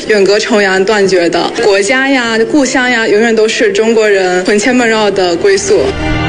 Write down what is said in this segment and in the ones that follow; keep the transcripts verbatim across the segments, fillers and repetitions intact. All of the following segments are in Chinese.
远隔重洋断绝的。国家呀、故乡呀，永远都是中国人魂牵梦绕的归宿。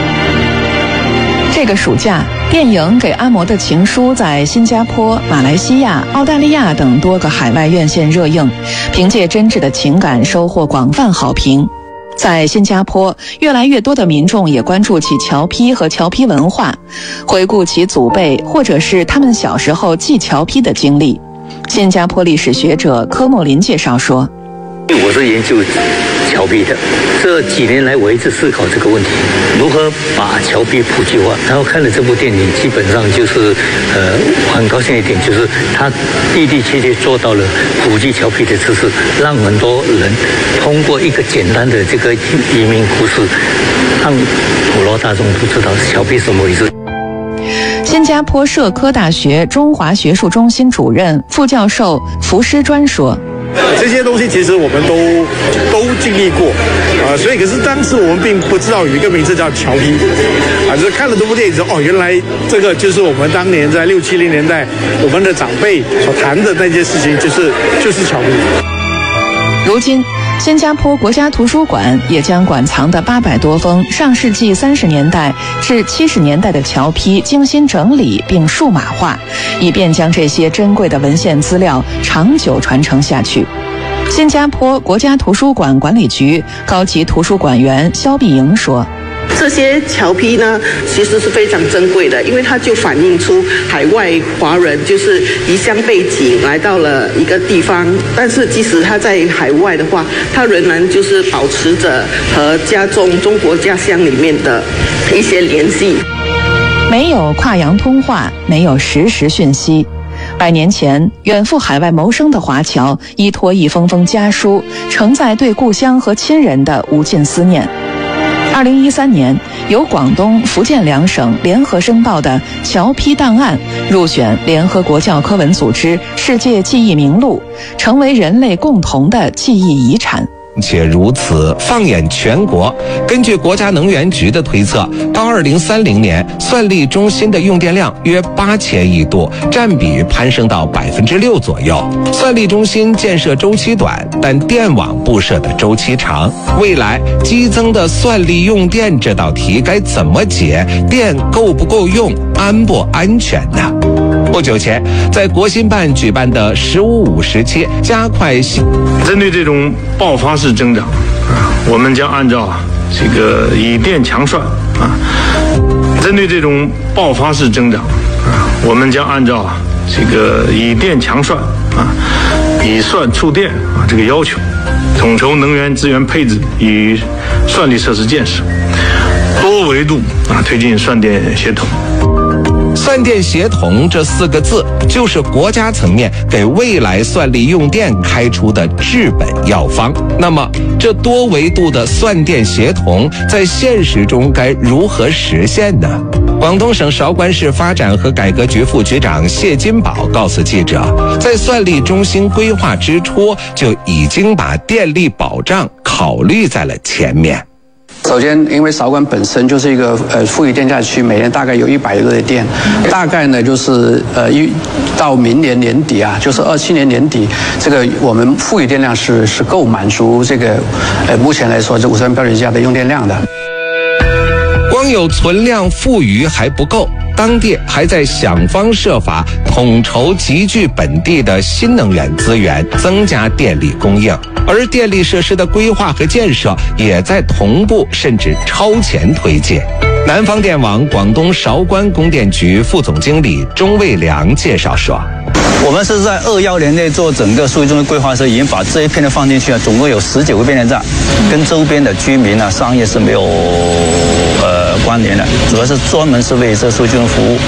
这个暑假，电影《给阿嬷的情书》在新加坡、马来西亚、澳大利亚等多个海外院线热映，凭借真挚的情感收获广泛好评。在新加坡，越来越多的民众也关注起侨批和侨批文化，回顾其祖辈或者是他们小时候系侨批的经历。新加坡历史学者柯莫林介绍说， 我是研究侨批的，这几年来我一直思考这个问题，如何把侨批普及化。然后看了这部电影，基本上就是呃很高兴一点，就是他的的确确做到了普及侨批的知识，让很多人通过一个简单的这个移民故事，让普罗大众都知道侨批什么意思。 新加坡社科大学中华学术中心主任副教授福师专说， 这些东西其实我们都都经历过，啊、呃，所以可是当时我们并不知道有一个名字叫侨批，啊，就是看了这部电影之后，哦，原来这个就是我们当年在六七零年代我们的长辈所谈的那件事情，就是就是侨批。 如今，新加坡国家图书馆也将馆藏的八百多封上世纪三十年代至七十年代的侨批精心整理并数码化，以便将这些珍贵的文献资料长久传承下去。新加坡国家图书馆管理局高级图书馆员肖碧莹说， 这些侨批呢，其实是非常珍贵的，因为它就反映出海外华人就是离乡背景来到了一个地方，但是即使他在海外的话，他仍然就是保持着和家中中国家乡里面的一些联系。 没有跨洋通话，没有实时讯息。百年前，远赴海外谋生的华侨依托一封封家书，承载对故乡和亲人的无尽思念。二零一三年，由广东、福建两省联合申报的侨批档案入选联合国教科文组织世界记忆名录，成为人类共同的记忆遗产。 且如此，放眼全国，根据国家能源局的推测，到二零三零年，算力中心的用电量约八千亿度，占比攀升到百分之六左右。算力中心建设周期短，但电网布设的周期长。未来激增的算力用电这道题该怎么解？电够不够用？安不安全呢？不久前，在国新办举办的“十五五”时期加快新， 针对这种爆发式增长啊，我们将按照这个以电强算啊，针对这种爆发式增长啊，我们将按照这个以电强算啊，以算促电啊这个要求，统筹能源资源配置与算力设施建设，多维度啊推进算电协同。 算电协同这四个字，就是国家层面给未来算力用电开出的治本药方。那么，这多维度的算电协同在现实中该如何实现呢？广东省韶关市发展和改革局副局长谢金宝告诉记者，在算力中心规划之初，就已经把电力保障考虑在了前面。 首先，因为韶关本身就是一个呃富裕电价区，每年大概有一百个的电，大概呢就是呃一到明年年底啊，就是二七年年底，这个我们富裕电量是是够满足这个呃目前来说这五十万标准下的用电量的。 光有存量富余还不够，当地还在想方设法统筹集聚本地的新能源资源，增加电力供应。而电力设施的规划和建设也在同步甚至超前推进。南方电网广东韶关供电局副总经理钟卫良介绍说， 我们是在二幺年内做整个数据中心规划的时候，已经把这一片的放进去了，总共有十九个变电站，跟周边的居民啊、商业是没有呃关联的，主要是专门是为这数据中心服务。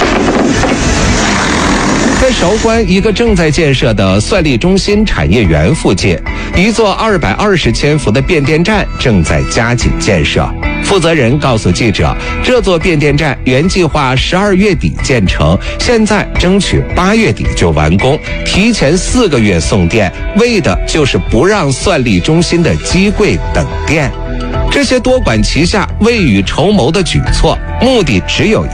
在韶关一个正在建设的算力中心产业园附近，一座二百二十千伏的变电站正在加紧建设。负责人告诉记者，这座变电站原计划十二月底建成，现在争取八月底就完工，提前四个月送电，为的就是不让算力中心的机柜等电。这些多管齐下、未雨绸缪的举措，目的只有